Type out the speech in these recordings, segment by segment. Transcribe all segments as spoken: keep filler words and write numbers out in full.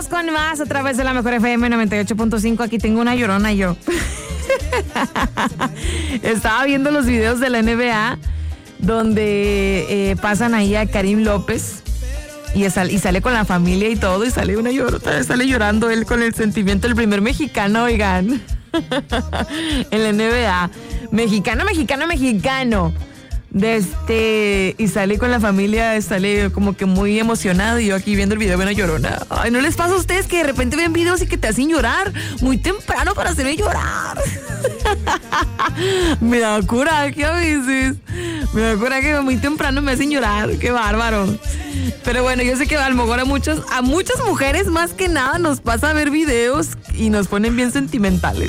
Regresamos con más a través de la Mejor F M noventa y ocho punto cinco. Aquí tengo una llorona yo. Estaba viendo los videos de la N B A donde eh, pasan ahí a Karim López y, sal, y sale con la familia y todo, y sale una llorona, sale llorando él con el sentimiento del primer mexicano, oigan, en la N B A. Mexicano, mexicano, mexicano. De este, y sale con la familia, sale como que muy emocionado, y yo aquí viendo el video de una llorona. Ay, ¿no les pasa a ustedes que de repente ven videos y que te hacen llorar muy temprano para hacerme llorar? Me da coraje a veces. Me da coraje que muy temprano me hacen llorar. Qué bárbaro. Pero bueno, yo sé que a lo mejor a muchos, a muchas mujeres más que nada nos pasa a ver videos y nos ponen bien sentimentales.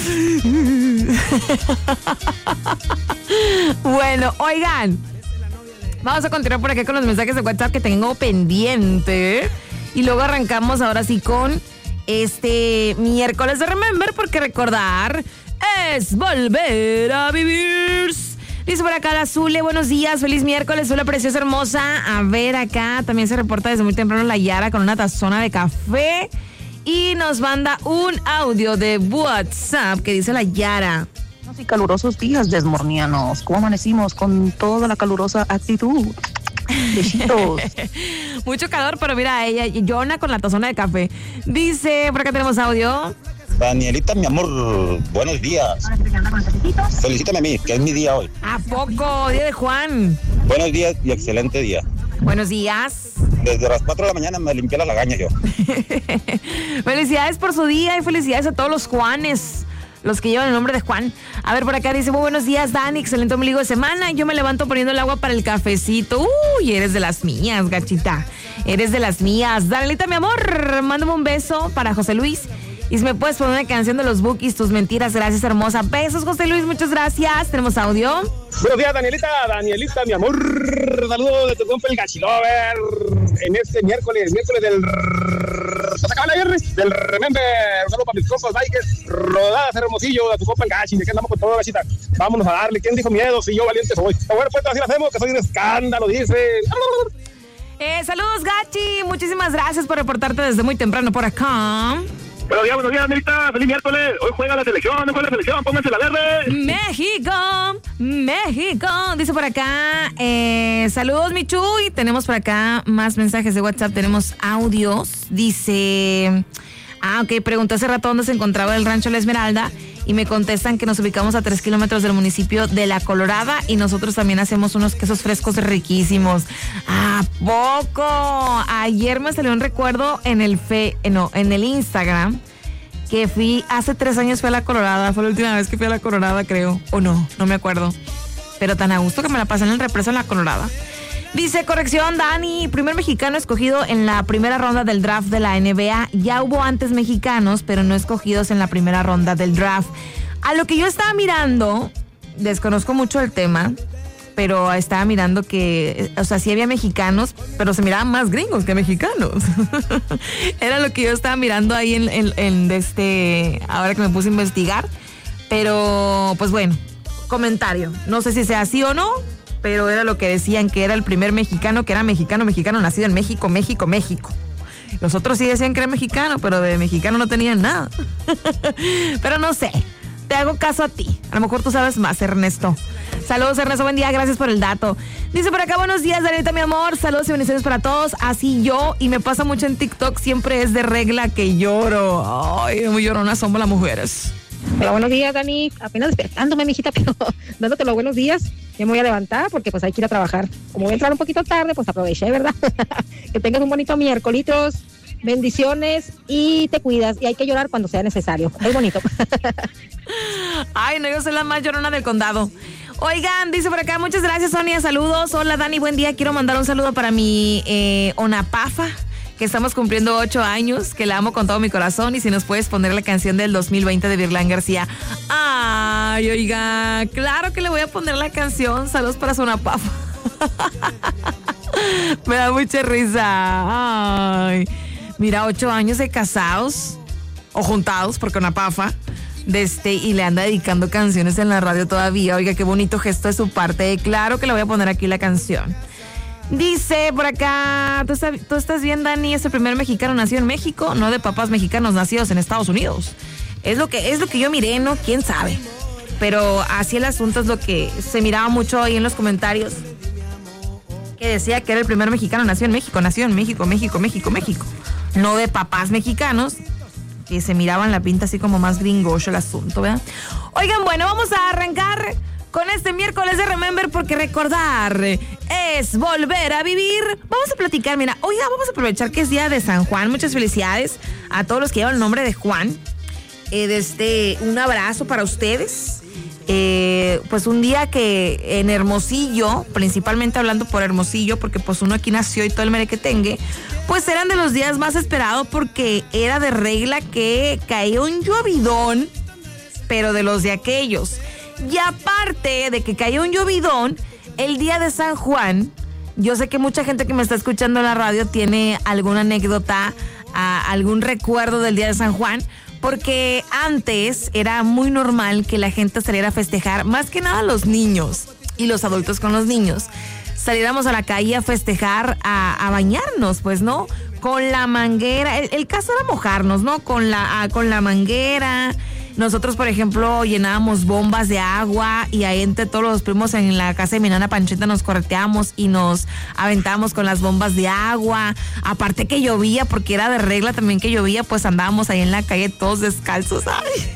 Bueno, oigan, vamos a continuar por aquí con los mensajes de WhatsApp que tengo pendiente, y luego arrancamos ahora sí con este miércoles de Remember, porque recordar es volver a vivir. Dice por acá la Zule, buenos días, feliz miércoles, Zule preciosa, hermosa. A ver, acá también se reporta desde muy temprano la Yara con una tazona de café. Y nos manda un audio de WhatsApp que dice la Yara. Y calurosos días desmornianos. ¿Cómo amanecimos con toda la calurosa actitud? Besitos. Mucho calor, pero mira ella, Yona con la tazona de café. Dice, por acá tenemos audio. Danielita, mi amor, buenos días. Felicítame a mí, que es mi día hoy. ¿A poco? Día de Juan. Buenos días y excelente día. Buenos días. Desde las cuatro de la mañana me limpié la lagaña yo. Felicidades por su día y felicidades a todos los Juanes, los que llevan el nombre de Juan. A ver, por acá dice, muy buenos días, Dani, excelente ombligo de semana. Yo me levanto poniendo el agua para el cafecito. Uy, eres de las mías, gachita. Eres de las mías. Danielita, mi amor, mándame un beso para José Luis. Y si me puedes poner una canción de los Bookies, tus mentiras, gracias, hermosa. Besos, José Luis, muchas gracias. Tenemos audio. Buenos días, Danielita, Danielita, mi amor. Saludos de tu compa el Gachilover. En este miércoles, miércoles del... ¿Se acaba la viernes? Del Remember. Un saludo para mis compas bikers. Rodadas, Hermosillo, de tu compa el Gachi. ¿De qué andamos con todo, Gachita? Vámonos a darle. ¿Quién dijo miedo? Si yo valiente soy. Bueno, pues así lo hacemos, que soy un escándalo, dice. Eh, saludos, Gachi. Muchísimas gracias por reportarte desde muy temprano por acá. Buenos días, buenos días, Danielita. Feliz miércoles. Hoy juega la selección, hoy juega la selección. Pónganse la verde. México, México. Dice por acá, eh, saludos, Michu. Y tenemos por acá más mensajes de WhatsApp. Tenemos audios. Dice, ah, ok, pregunté hace rato dónde se encontraba el rancho La Esmeralda. Y me contestan que nos ubicamos a tres kilómetros del municipio de La Colorada, y nosotros también hacemos unos quesos frescos riquísimos. ¿A poco? Ayer me salió un recuerdo en el fe, no, en el Instagram, que fui, hace tres años fui a La Colorada, fue la última vez que fui a La Colorada, creo, o no, no me acuerdo. Pero tan a gusto que me la pasé en el represo en La Colorada. Dice, corrección, Dani, primer mexicano escogido en la primera ronda del draft de la N B A. Ya hubo antes mexicanos, pero no escogidos en la primera ronda del draft. A lo que yo estaba mirando, desconozco mucho el tema, pero estaba mirando que, o sea, sí había mexicanos, pero se miraban más gringos que mexicanos. Era lo que yo estaba mirando ahí en, en, en este, ahora que me puse a investigar. Pero, pues bueno, comentario. No sé si sea así o no, pero era lo que decían, que era el primer mexicano, que era mexicano, mexicano, nacido en México, México, México. Los otros sí decían que era mexicano, pero de mexicano no tenían nada. Pero no sé, te hago caso a ti. A lo mejor tú sabes más, Ernesto. Saludos, Ernesto, buen día, gracias por el dato. Dice por acá, buenos días, Danielita, mi amor. Saludos y bendiciones para todos. Así yo, y me pasa mucho en TikTok, siempre es de regla que lloro. Ay, muy llorona somos las mujeres. Hola, buenos días, Dani. Apenas despertándome, mijita, pero dándote los buenos días. Ya me voy a levantar porque pues hay que ir a trabajar. Como voy a entrar un poquito tarde, pues aproveché, ¿verdad? Que tengas un bonito miércoles. Bendiciones y te cuidas. Y hay que llorar cuando sea necesario. Es bonito. Ay, no, yo soy la más llorona del condado. Oigan, dice por acá, muchas gracias, Sonia. Saludos. Hola, Dani, buen día. Quiero mandar un saludo para mi eh, Onapafa, que estamos cumpliendo ocho años, que la amo con todo mi corazón, y si nos puedes poner la canción del dos mil veinte de Virlán García. Ay, oiga, claro que le voy a poner la canción. Saludos para Sonapafa. Me da mucha risa. Ay, mira, ocho años de casados, o juntados, porque Onapafa, de este, y le anda dedicando canciones en la radio todavía. Oiga, qué bonito gesto de su parte. Claro que le voy a poner aquí la canción. Dice por acá, ¿tú estás, tú estás bien, Dani? Es el primer mexicano nacido en México, no de papás mexicanos nacidos en Estados Unidos. Es lo que, es lo que yo miré, ¿no? ¿Quién sabe? Pero así el asunto es lo que se miraba mucho ahí en los comentarios. Que decía que era el primer mexicano nacido en México, nacido en México, México, México, México. No de papás mexicanos, que se miraban la pinta así como más gringoso el asunto, ¿verdad? Oigan, bueno, vamos a arrancar con este miércoles de Remember, porque recordar es volver a vivir. Vamos a platicar, mira, oiga, vamos a aprovechar que es día de San Juan. Muchas felicidades a todos los que llevan el nombre de Juan. Eh, desde un abrazo para ustedes. Eh, pues un día que en Hermosillo, principalmente hablando por Hermosillo, porque pues uno aquí nació y todo el merequetengue, pues eran de los días más esperados porque era de regla que caía un llovidón, pero de los de aquellos. Y aparte de que caía un llovidón, el día de San Juan, yo sé que mucha gente que me está escuchando en la radio tiene alguna anécdota, a, algún recuerdo del día de San Juan, porque antes era muy normal que la gente saliera a festejar, más que nada los niños y los adultos con los niños, saliéramos a la calle a festejar, a, a bañarnos, pues, ¿no? Con la manguera, el, el caso era mojarnos, ¿no? Con la, a, con la manguera. Nosotros, por ejemplo, llenábamos bombas de agua y ahí entre todos los primos en la casa de mi nana Panchita nos correteábamos y nos aventábamos con las bombas de agua. Aparte que llovía, porque era de regla también que llovía, pues andábamos ahí en la calle todos descalzos,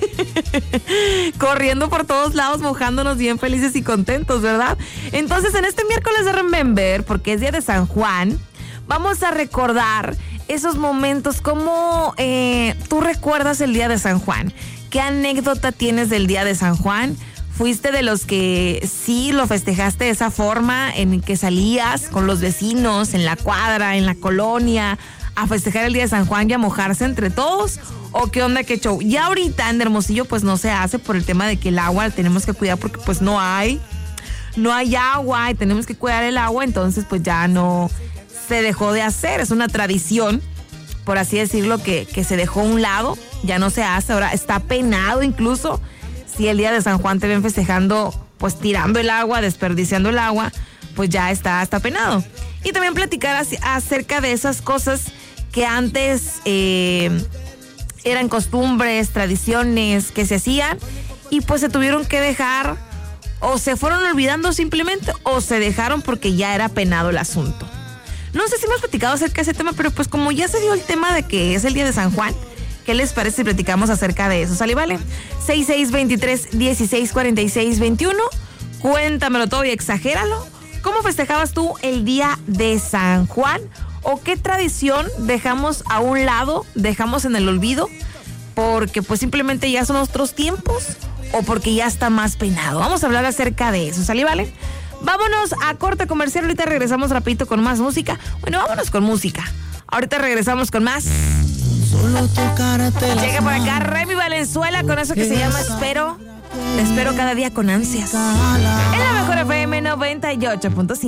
ay. Corriendo por todos lados, mojándonos bien felices y contentos, ¿verdad? Entonces, en este miércoles de Remember, porque es día de San Juan, vamos a recordar esos momentos. ¿Cómo eh, tú recuerdas el día de San Juan? ¿Qué anécdota tienes del día de San Juan? ¿Fuiste de los que sí lo festejaste de esa forma, en que salías con los vecinos, en la cuadra, en la colonia, a festejar el día de San Juan y a mojarse entre todos? ¿O qué onda, qué show? Ya ahorita en Hermosillo pues no se hace por el tema de que el agua la tenemos que cuidar porque pues no hay, no hay agua y tenemos que cuidar el agua, entonces pues ya no se dejó de hacer, es una tradición, por así decirlo, que, que se dejó a un lado, ya no se hace, ahora está penado incluso, si el día de San Juan te ven festejando, pues tirando el agua, desperdiciando el agua, pues ya está, está penado. Y también platicar acerca de esas cosas que antes eh, eran costumbres, tradiciones que se hacían y pues se tuvieron que dejar, o se fueron olvidando simplemente, o se dejaron porque ya era penado el asunto. No sé si hemos platicado acerca de ese tema, pero pues como ya se dio el tema de que es el día de San Juan, ¿qué les parece si platicamos acerca de eso? ¿Sale, vale? seis seis dos tres, dieciséis cuarenta y seis veintiuno. Cuéntamelo todo y exagéralo. ¿Cómo festejabas tú el día de San Juan? ¿O qué tradición dejamos a un lado, dejamos en el olvido? Porque pues simplemente ya son otros tiempos o porque ya está más penado. Vamos a hablar acerca de eso, ¿sale, vale? Vámonos a corte comercial, ahorita regresamos rapidito con más música. Bueno, vámonos con música. Ahorita regresamos con más. Llega por acá Remy Valenzuela con eso que se llama Espero. Te espero cada día con ansias. En la mejor F M noventa y ocho punto cinco.